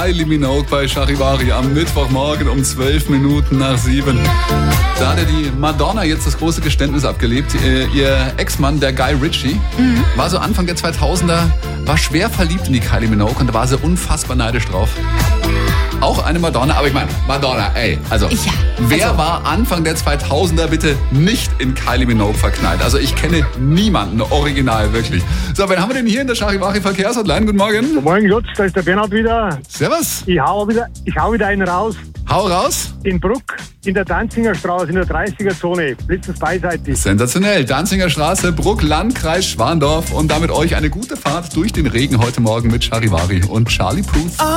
Kylie Minogue bei Charivari am Mittwochmorgen um 12 Minuten nach 7. Da hat ja die Madonna jetzt das große Geständnis abgelebt. Ihr Ex-Mann, der Guy Ritchie, war so Anfang der 2000er, war schwer verliebt in die Kylie Minogue und da war sie unfassbar neidisch drauf. Auch eine Madonna, aber ich meine, Madonna, wer war Anfang der 2000er bitte nicht in Kylie Minogue verknallt? Also ich kenne niemanden, original, wirklich. So, wen haben wir denn hier in der Charivari Verkehrshotline? Guten Morgen. Guten Morgen, Jutz, da ist der Bernhard wieder. Servus. Ich hau wieder einen raus. Hau raus. In Bruck, in der Danziger Straße, in der 30er-Zone. Blitzes beiseitig. Sensationell. Danziger Straße, Bruck, Landkreis Schwandorf. Und damit euch eine gute Fahrt durch den Regen heute Morgen mit Charivari und Charlie Puth.